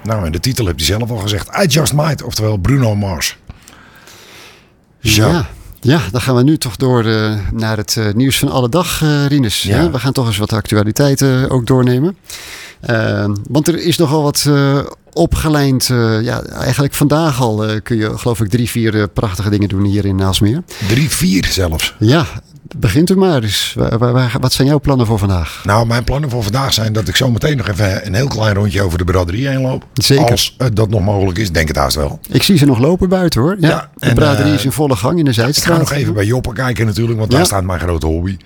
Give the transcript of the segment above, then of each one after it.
Nou, en de titel heb je zelf al gezegd. I Just Might, oftewel Bruno Mars. Zo. Ja, dan gaan we nu toch door naar het nieuws van alle dag, Rinus. Ja. We gaan toch eens wat actualiteiten ook doornemen. Want er is nogal wat opgelijnd. Eigenlijk vandaag al kun je geloof ik 3-4 prachtige dingen doen hier in Aalsmeer. 3-4 zelfs. Ja, begint u maar. Dus wat zijn jouw plannen voor vandaag? Nou, mijn plannen voor vandaag zijn dat ik zo meteen nog even een heel klein rondje over de braderie heen loop. Zeker. Als dat nog mogelijk is, denk het haast wel. Ik zie ze nog lopen buiten hoor. Ja, Ja, de en, braderie is in volle gang in de Ik Zijdstraat. ga nog even bij Joppe kijken natuurlijk, want Ja. daar staat mijn grote hobby.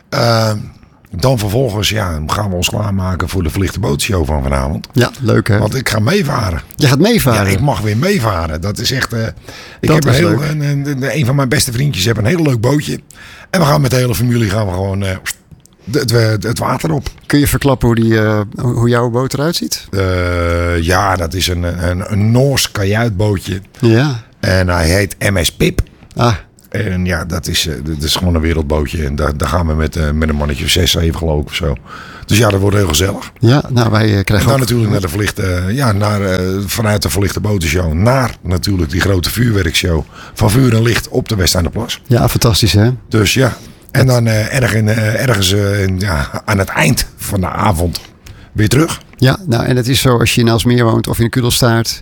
Dan vervolgens gaan we ons klaarmaken voor de verlichte bootshow van vanavond. Ja, leuk hè. Want ik ga meevaren. Je gaat meevaren. Ja, ik mag weer meevaren. Dat is echt... ik Dat heb is leuk. een van mijn beste vriendjes heeft een heel leuk bootje. En we gaan met de hele familie gewoon het water op. Kun je verklappen hoe jouw boot eruit ziet? Dat is een Noors kajuitbootje. Ja. En hij heet MS Pip. Ah, En ja, dat is gewoon een wereldbootje. En daar gaan we met een mannetje 6, 7 geloof ik of zo. Dus ja, dat wordt heel gezellig. ja, nou wij En krijgen dan ook... natuurlijk naar de verlichte, vanuit de verlichte botenshow naar natuurlijk die grote vuurwerkshow van Vuur en Licht op de Westaanderplas. Ja, fantastisch hè. Dus ja, en dan ergens aan het eind van de avond weer terug. Ja, nou en het is zo als je in Aalsmeer woont of in Kudelstaart.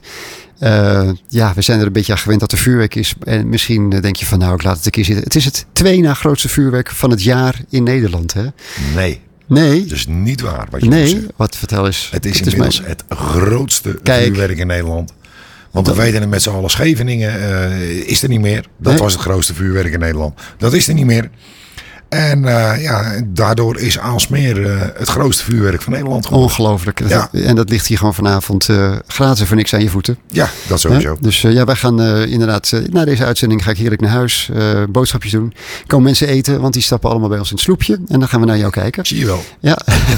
We zijn er een beetje aan gewend dat er vuurwerk is. En misschien denk je van nou, ik laat het een keer zitten. Het is het 2 na grootste vuurwerk van het jaar in Nederland hè. Nee. Dus niet waar wat je moet Nee, zeggen. wat vertel eens. Het is inmiddels het grootste Kijk. vuurwerk in Nederland. Want we weten het met z'n allen, Scheveningen is er niet meer. Dat Nee. was het grootste vuurwerk in Nederland. Dat is er niet meer. En daardoor is Aalsmeer het grootste vuurwerk van Nederland geworden. Ongelooflijk. Ja. En dat ligt hier gewoon vanavond gratis voor niks aan je voeten. Ja, dat sowieso. Hè? Dus wij gaan inderdaad, na deze uitzending ga ik heerlijk naar huis, boodschapjes doen. Komen mensen eten, want die stappen allemaal bij ons in het sloepje. En dan gaan we naar jou kijken. Zie je wel. Ja.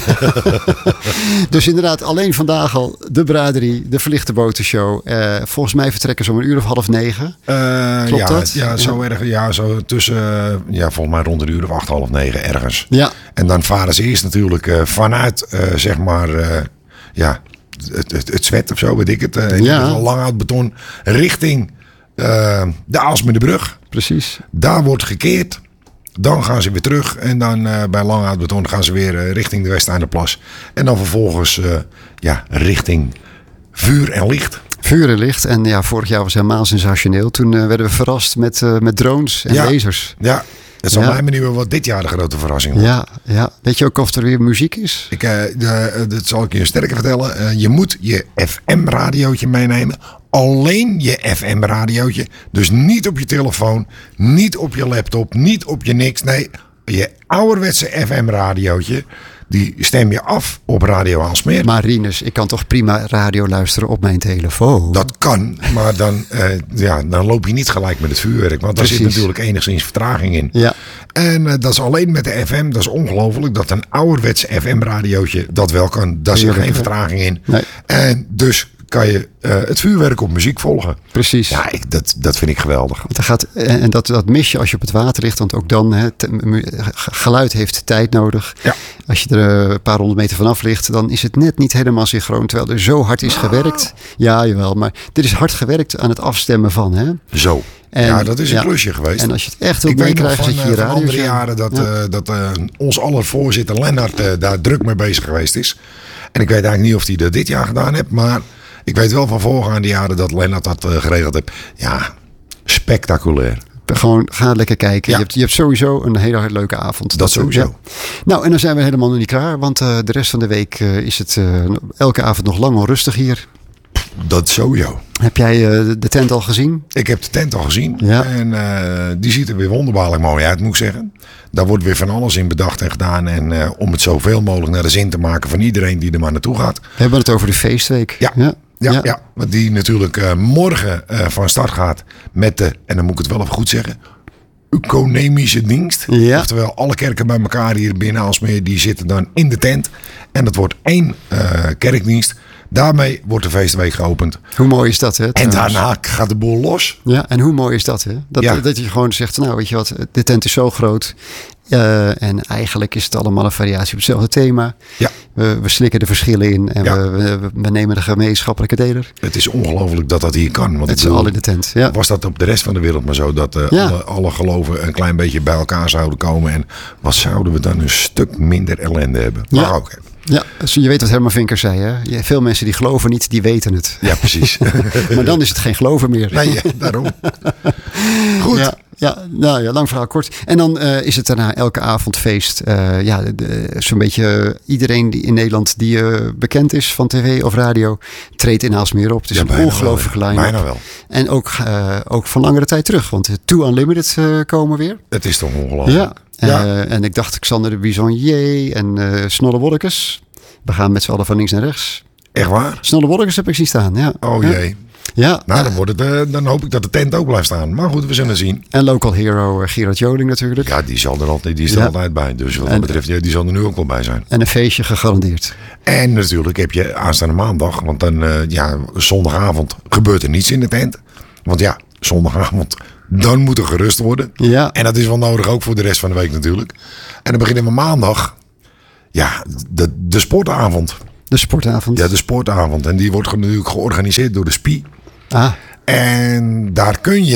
Dus inderdaad, alleen vandaag al de braderie, de verlichte botenshow. Volgens mij vertrekken ze om 8:30. Klopt dat? Ja, zo erg. Ja, zo tussen, volgens mij rond 8:30, 8:30 ergens. Ja. En dan varen ze eerst natuurlijk vanuit, het zwet of zo, weet ik het. In ieder geval Langhoutbeton richting de Aalsmeerbrug. Precies. Daar wordt gekeerd. Dan gaan ze weer terug. En dan bij Langhoutbeton gaan ze weer richting de Westaanderplas. En dan vervolgens richting Vuur en Licht. Vuur en licht. En ja, vorig jaar was helemaal sensationeel. Toen werden we verrast met drones en lasers. Ja, het zal mij benieuwen wat dit jaar de grote verrassing wordt. Ja. Weet je ook of er weer muziek is? Dat zal ik je sterker vertellen. Je moet je FM-radiootje meenemen. Alleen je FM-radiootje. Dus niet op je telefoon, niet op je laptop, niet op je niks. Nee, je ouderwetse FM-radiootje. Die stem je af op Radio Aalsmeer. Maar Rinus, ik kan toch prima radio luisteren op mijn telefoon? Dat kan, maar dan loop je niet gelijk met het vuurwerk. Want daar zit natuurlijk enigszins vertraging in. Ja. En dat is alleen met de FM. Dat is ongelooflijk dat een ouderwetse FM-radiootje dat wel kan. Daar zit geen vertraging in. Nee. En dus kan je het vuurwerk op muziek volgen. Precies. Ja, dat vind ik geweldig. En dat mis je als je op het water ligt. Want ook dan, geluid heeft tijd nodig. Ja. Als je er een paar 100 meter vanaf ligt, dan is het net niet helemaal synchroon. Terwijl er zo hard is gewerkt. Ja, jawel. Maar er is hard gewerkt aan het afstemmen van. Hè? Zo. En, dat is een klusje geweest. En als je het echt wilt meekrijgen, zet je je radio. Andere jaren dat ons aller voorzitter Lennart daar druk mee bezig geweest is. En ik weet eigenlijk niet of hij dat dit jaar gedaan heeft. Maar ik weet wel van voorgaande jaren dat Lennart dat geregeld heeft. Ja, spectaculair. Gewoon ga lekker kijken. Ja. Je hebt sowieso een hele leuke avond. Dat sowieso. Ja. Nou, en dan zijn we helemaal nog niet klaar. Want de rest van de week is het elke avond nog lang onrustig hier. Dat sowieso. Heb jij de tent al gezien? Ik heb de tent al gezien. Ja. En die ziet er weer wonderbaarlijk mooi uit, moet ik zeggen. Daar wordt weer van alles in bedacht en gedaan. En om het zoveel mogelijk naar de zin te maken van iedereen die er maar naartoe gaat. We hebben het over de feestweek. Ja, want die natuurlijk morgen van start gaat met de, en dan moet ik het wel even goed zeggen, Economische dienst. Ja. Oftewel alle kerken bij elkaar hier binnen Aalsmeer, die zitten dan in de tent. En dat wordt 1 kerkdienst Daarmee wordt de feestweek geopend. Hoe mooi is dat, hè? En trouwens? daarna gaat de boel los. Ja, en hoe mooi is dat, hè? Dat je gewoon zegt, nou weet je wat, de tent is zo groot. En eigenlijk is het allemaal een variatie op hetzelfde thema. Ja. We slikken de verschillen in en we nemen de gemeenschappelijke deler. Het is ongelooflijk dat dat hier kan. Want Het is al in de tent. Ja. Was dat op de rest van de wereld maar zo? Dat alle geloven een klein beetje bij elkaar zouden komen. En wat zouden we dan een stuk minder ellende hebben. Maar Ja. ook. Ja, dus je weet wat Herman Vinkers zei, hè? Veel mensen die geloven niet, die weten het. Ja, precies. Maar dan is het geen geloven meer. Nee, daarom. Goed. Nou ja, lang verhaal kort. En dan is het daarna elke avond feest. Zo'n beetje iedereen die in Nederland die bekend is van tv of radio, treedt in Aalsmeer op. Het is een ongelooflijke line-up. Bijna wel. En ook van langere tijd terug, want de Too Unlimited komen weer. Het is toch ongelooflijk. Ja. En ik dacht Xander de Bisonnier en Snolle Wollekes. We gaan met z'n allen van links naar rechts. Echt waar? Snolle Wollekes heb ik zien staan, ja. Oh ja. jee. Ja. Nou, dan hoop ik dat de tent ook blijft staan. Maar goed, we zullen zien. En local hero Gerard Joling natuurlijk. Ja, die zal er altijd, die is er altijd bij. Dus wat dat betreft, die zal er nu ook wel bij zijn. En een feestje gegarandeerd. En natuurlijk heb je aanstaande maandag. Want dan, zondagavond gebeurt er niets in de tent. Want ja, zondagavond, dan moet er gerust worden. Ja. En dat is wel nodig ook voor de rest van de week natuurlijk. En dan beginnen we maandag. Ja, de sportavond. De sportavond. Ja, de sportavond. En die wordt natuurlijk georganiseerd door de SPI. Ah. En daar kun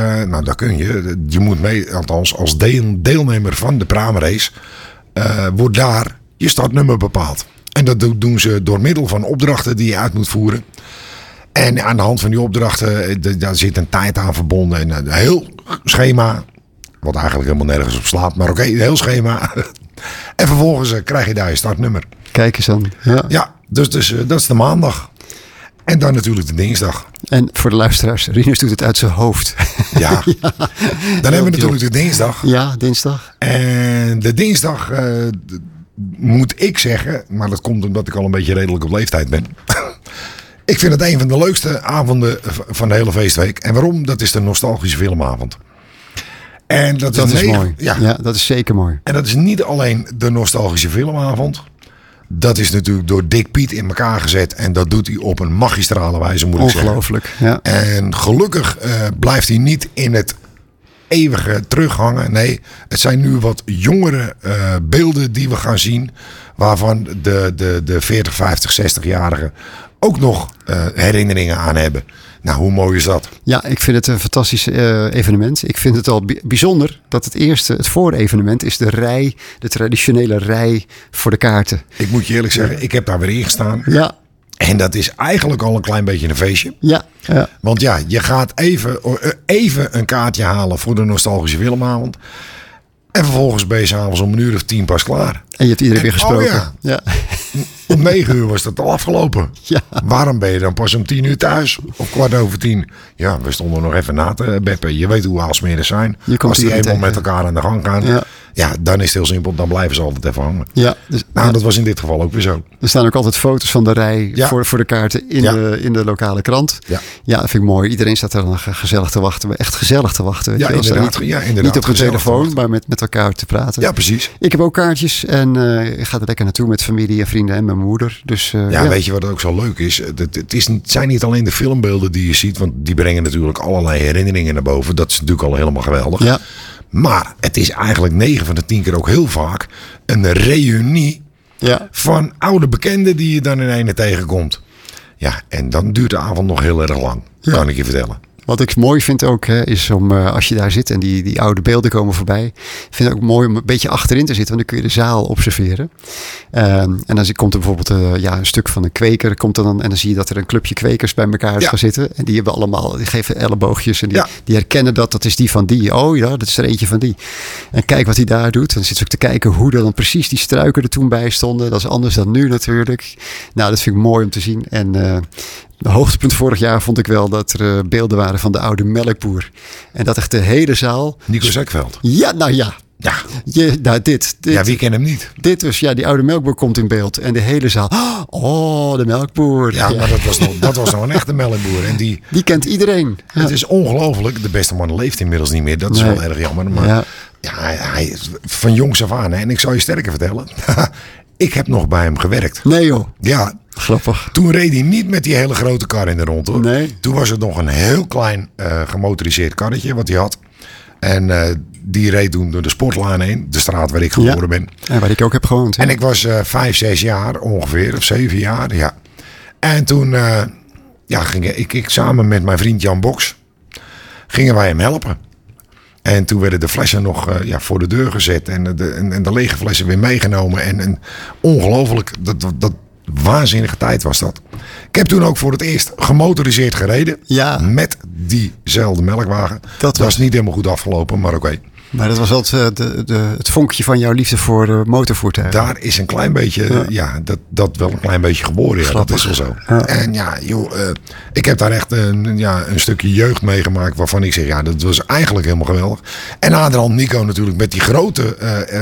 je, je moet mee, althans als deelnemer van de praamrace, wordt daar je startnummer bepaald. En dat doen ze door middel van opdrachten die je uit moet voeren. En aan de hand van die opdrachten, daar zit een tijd aan verbonden en een heel schema, wat eigenlijk helemaal nergens op slaat, maar oké, een heel schema. En vervolgens krijg je daar je startnummer. Kijk eens aan. Ja, dus dat is de maandag. En dan natuurlijk de dinsdag. En voor de luisteraars, Rinus doet het uit zijn hoofd. Ja. Dan hebben we natuurlijk de dinsdag. Ja, dinsdag. En de dinsdag moet ik zeggen, maar dat komt omdat ik al een beetje redelijk op leeftijd ben. Ik vind het een van de leukste avonden van de hele feestweek. En waarom? Dat is de nostalgische filmavond. En dat is mooi. Ja, dat is zeker mooi. En dat is niet alleen de nostalgische filmavond. Dat is natuurlijk door Dick Piet in elkaar gezet. En dat doet hij op een magistrale wijze, moet ik zeggen. Ongelooflijk, ja. En gelukkig blijft hij niet in het eeuwige terughangen. Nee, het zijn nu wat jongere beelden die we gaan zien. Waarvan de 40, 50, 60-jarigen ook nog herinneringen aan hebben. Nou, hoe mooi is dat? Ja, ik vind het een fantastisch evenement. Ik vind het al bijzonder dat het voorevenement is de traditionele rij voor de kaarten. Ik moet je eerlijk zeggen, ik heb daar weer in gestaan. Ja. En dat is eigenlijk al een klein beetje een feestje. Ja. Want ja, je gaat even een kaartje halen voor de nostalgische filmavond. En vervolgens ben je s'avonds om 10:00 pas klaar. En je hebt iedereen weer gesproken. Oh ja. Om 9:00 was dat al afgelopen. Ja. Waarom ben je dan pas om 10:00 thuis? Of 10:15? Ja, we stonden nog even na te beppen. Je weet hoe Aalsmeerders zijn. Als die eenmaal met elkaar aan de gang gaan. Ja, dan is het heel simpel. Dan blijven ze altijd even hangen. Ja, dat was in dit geval ook weer zo. Er staan ook altijd foto's van de rij voor de kaarten in de lokale krant. Ja, dat vind ik mooi. Iedereen staat er dan gezellig te wachten. Echt gezellig te wachten. Weet je? Inderdaad. Niet op de telefoon, maar met elkaar te praten. Ja, precies. Ik heb ook kaartjes en ik ga er lekker naartoe met familie en vrienden en mijn moeder. Dus, weet je wat ook zo leuk is? Het zijn niet alleen de filmbeelden die je ziet, want die brengen natuurlijk allerlei herinneringen naar boven. Dat is natuurlijk al helemaal geweldig. Ja. Maar het is eigenlijk 9 van de 10 keer ook heel vaak een reunie van oude bekenden die je dan in ene tegenkomt. Ja, en dan duurt de avond nog heel erg lang, kan ik je vertellen. Wat ik mooi vind ook, is om als je daar zit en die oude beelden komen voorbij. Vind ik ook mooi om een beetje achterin te zitten, want dan kun je de zaal observeren. En dan komt er bijvoorbeeld een stuk van een kweker. Komt er dan, en dan zie je dat er een clubje kwekers bij elkaar gaan zitten. En die hebben allemaal, die geven elleboogjes. En die herkennen dat is die van die. Oh ja, dat is er eentje van die. En kijk wat hij daar doet. En dan zit ze ook te kijken hoe er dan precies die struiken er toen bij stonden. Dat is anders dan nu natuurlijk. Nou, dat vind ik mooi om te zien. En de hoogtepunt vorig jaar vond ik wel dat er beelden waren van de oude melkboer. En dat echt de hele zaal... Nico Zekveld. Ja, nou ja. Ja. Dit. Ja, wie kent hem niet? Dit was, die oude melkboer komt in beeld. En de hele zaal, oh, de melkboer. Ja, maar dat was nog een echte melkboer. En die kent iedereen. Ja. Het is ongelooflijk. De beste man leeft inmiddels niet meer. Dat is wel erg jammer. Maar hij van jongs af aan. En ik zal je sterker vertellen. Ik heb nog bij hem gewerkt. Nee joh. Ja. Grappig. Toen reed hij niet met die hele grote kar in de rond hoor. Nee. Toen was het nog een heel klein gemotoriseerd karretje wat hij had. En die reed toen door de sportlaan heen. De straat waar ik geboren ben. Ja, waar ik ook heb gewoond. Ja. En ik was 5, 6 jaar ongeveer. Of 7 jaar. Ja. En toen ging ik samen met mijn vriend Jan Boks. Gingen wij hem helpen. En toen werden de flessen nog voor de deur gezet. En de lege flessen weer meegenomen. En ongelooflijk. Dat waanzinnige tijd was dat. Ik heb toen ook voor het eerst gemotoriseerd gereden. Ja. Met diezelfde melkwagen. Dat is niet helemaal goed afgelopen, maar oké. Maar dat was altijd het vonkje van jouw liefde voor motorvoertuigen. Daar is een klein beetje, dat wel een klein beetje geboren. Ja, dat is wel zo. Ja. En ik heb daar echt een stukje jeugd meegemaakt waarvan ik zeg, dat was eigenlijk helemaal geweldig. En naderhand Nico natuurlijk met die grote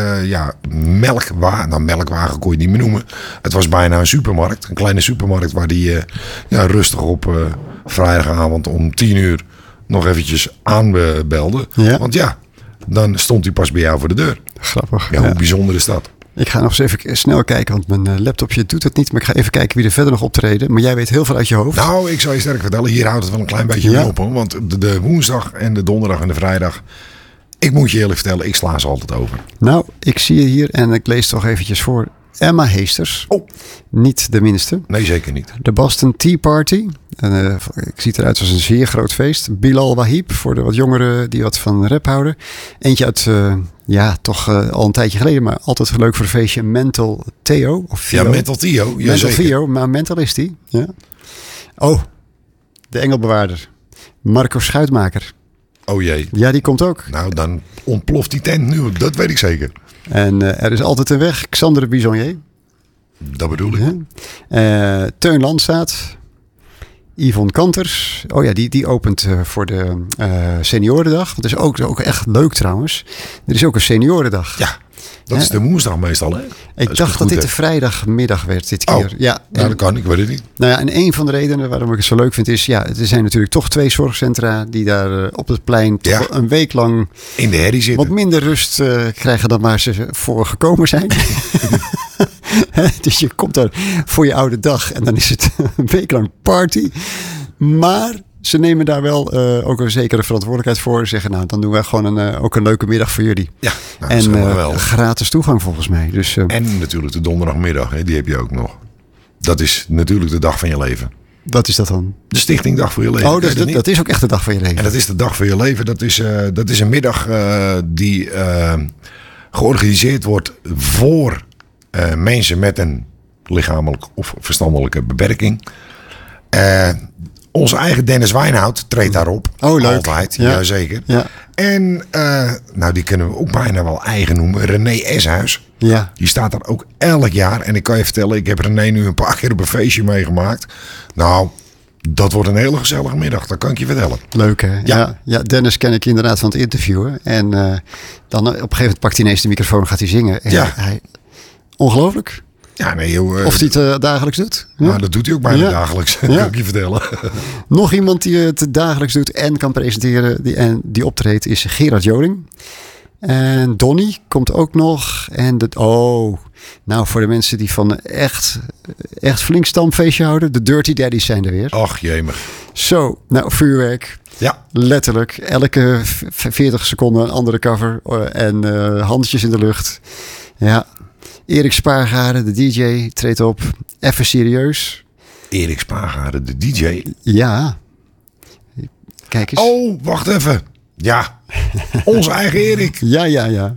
melkwagen. Nou, melkwagen kon je niet meer noemen. Het was bijna een supermarkt. Een kleine supermarkt waar die rustig op vrijdagavond om 10:00 nog eventjes aanbelde. Ja. Want dan stond hij pas bij jou voor de deur. Grappig. Ja, hoe bijzonder is dat? Ik ga nog eens even snel kijken, want mijn laptopje doet het niet. Maar ik ga even kijken wie er verder nog optreden. Maar jij weet heel veel uit je hoofd. Nou, ik zal je sterk vertellen. Hier houdt het wel een klein beetje mee op. Hoor. Want de woensdag en de donderdag en de vrijdag. Ik moet je eerlijk vertellen, ik sla ze altijd over. Nou, ik zie je hier en ik lees toch eventjes voor. Emma Heesters. Oh. Niet de minste. Nee, zeker niet. De Boston Tea Party. Ik zie het eruit als een zeer groot feest. Bilal Wahib, voor de wat jongeren die wat van rap houden. Eentje uit, toch al een tijdje geleden, maar altijd leuk voor een feestje. Mental Theo. Of Theo. Ja, Mental Theo. Ja, Mental zeker. Theo, maar mental is die. Ja. Oh, de engelbewaarder. Marco Schuitmaker. Oh jee. Ja, die komt ook. Nou, dan ontploft die tent nu. Dat weet ik zeker. En er is altijd een weg. Xander Bisonnier. Dat bedoel ik. Ja. Teun Landstaat. Yvonne Kanters. Oh ja, die opent voor de seniorendag. Dat is ook echt leuk trouwens. Er is ook een seniorendag. Ja, dat is de woensdag meestal. Hè? Ik dacht dat dit de vrijdagmiddag werd dit keer. Oh, ja, dat kan. Ik weet het niet. Nou ja, en een van de redenen waarom ik het zo leuk vind is... er zijn natuurlijk toch 2 zorgcentra die daar op het plein toch een week lang... in de herrie zitten. Wat minder rust krijgen dan waar ze voor gekomen zijn. Dus je komt daar voor je oude dag en dan is het een week lang party. Maar ze nemen daar wel ook een zekere verantwoordelijkheid voor. Ze zeggen, nou, dan doen we gewoon ook een leuke middag voor jullie. Ja, nou, dat is wel gratis toegang volgens mij. Dus, en natuurlijk de donderdagmiddag, hè, die heb je ook nog. Dat is natuurlijk de dag van je leven. Wat is dat dan? De Stichting Dag voor je Leven. Oh, dat is ook echt de dag van je leven. En dat is de Dag voor je Leven. Dat is een middag die georganiseerd wordt voor mensen met een lichamelijke of verstandelijke beperking. Onze eigen Dennis Wijnhout treedt daarop. Oh, leuk. Altijd, ja. Jazeker. Ja. En die kunnen we ook bijna wel eigen noemen. René Eshuis. Ja. Die staat daar ook elk jaar. En ik kan je vertellen, ik heb René nu een paar keer op een feestje meegemaakt. Nou, dat wordt een hele gezellige middag. Dat kan ik je vertellen. Leuk hè? Ja, Dennis ken ik inderdaad van het interviewen. En dan op een gegeven moment pakt hij ineens de microfoon en gaat hij zingen. En ongelooflijk. Ja, nee, joh, of hij het dagelijks doet. Ja? Nou, dat doet hij ook bijna dagelijks, kan ik je vertellen. Nog iemand die het dagelijks doet en kan presenteren die optreedt is Gerard Joling. En Donnie komt ook nog. En voor de mensen die van echt flink stamfeestje houden. De Dirty Daddies zijn er weer. Ach, jemig. Zo, vuurwerk. Ja. Letterlijk. Elke 40 seconden een andere cover. En handjes in de lucht. Ja. Erik Spaargade, de DJ, treedt op. Even serieus. Erik Spaargade, de DJ? Ja. Kijk eens. Oh, wacht even. Ja, onze eigen Erik. Ja.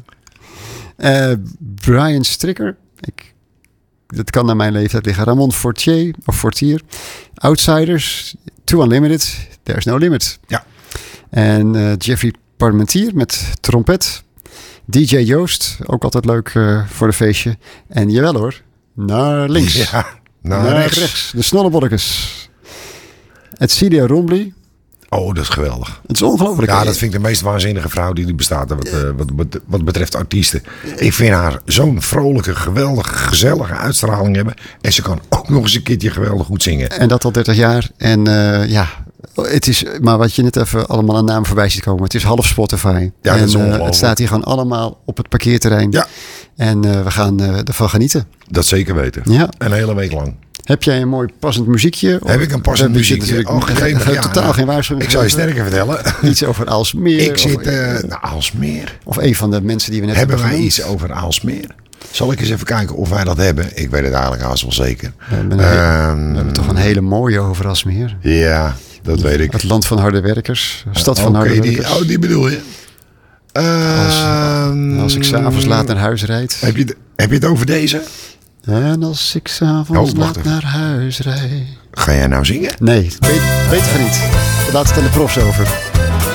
Brian Stricker. Dat kan naar mijn leeftijd liggen. Ramon Fortier. Outsiders. To Unlimited. There's no limit. Ja. En Jeffrey Parmentier met trompet. DJ Joost. Ook altijd leuk voor de feestje. En jawel hoor. Naar links. Ja, naar rechts. De Snollebollekes. Het Celia Rombly. Oh, dat is geweldig. Het is ongelooflijk. Ja, dat vind ik de meest waanzinnige vrouw die er bestaat wat betreft artiesten. Ik vind haar zo'n vrolijke, geweldige, gezellige uitstraling hebben. En ze kan ook nog eens een keertje geweldig goed zingen. En dat al 30 jaar. En Het is, maar wat je net even allemaal aan namen voorbij ziet komen. Het is half Spotify. Ja, dat is ongelooflijk. Het staat hier gewoon allemaal op het parkeerterrein. Ja. En we gaan ervan genieten. Dat zeker weten. Ja. Een hele week lang. Heb jij een mooi passend muziekje? Heb ik een passend muziekje? Totaal geen waarschuwing. Ik zou je sterker vertellen. Iets over Aalsmeer. Ik zit Aalsmeer. Of een van de mensen die we net hebben wij genoemd. iets over Aalsmeer? Zal ik eens even kijken of wij dat hebben? Ik weet het eigenlijk haast wel zeker. We hebben toch een hele mooie over Aalsmeer. Ja, dat weet ik. Het land van harde werkers. Stad van harde werkers. Die bedoel je? Als ik s'avonds laat naar huis rijd. Heb je het over deze? En als ik s'avonds laat naar huis rijd. Ga jij nou zingen? Nee, beter van niet. Laat het aan de profs over.